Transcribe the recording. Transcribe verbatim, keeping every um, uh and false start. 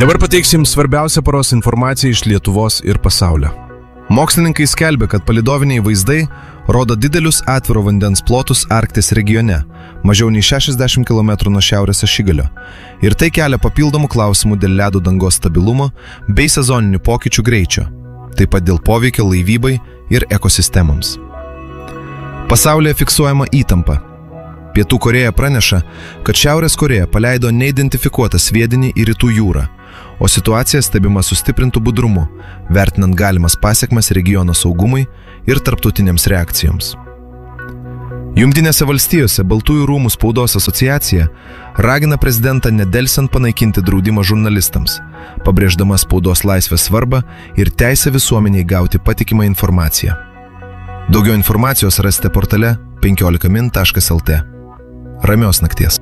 Dabar pateiksim svarbiausią paros informaciją iš Lietuvos ir pasaulio. Mokslininkai skelbia, kad palydoviniai vaizdai rodo didelius atviro vandens plotus Arkties regione, mažiau nei šešiasdešimt kilometrų nuo šiaurės ašigalio. Ir tai kelia papildomų klausimų dėl ledo dangos stabilumo bei sezoninių pokyčių greičio, taip pat dėl poveikio laivybai ir ekosistemoms. Pasaulyje fiksuojama įtampa. Pietų Korėja praneša, kad Šiaurės Korėja paleido neidentifikuotą sviedinį į Rytų jūrą, o situacija stebima sustiprintų budrumu, vertinant galimas pasiekmes regiono saugumui ir tarptautinėms reakcijoms. Jungtinėse valstijose Baltųjų rūmų spaudos asociacija ragina prezidentą nedelsiant panaikinti draudimą žurnalistams, pabrėždama spaudos laisvės svarbą ir teisę visuomeniai gauti patikimą informaciją. Daugiau informacijos rasite portale penkiolika min taškas lt. Ramios nakties.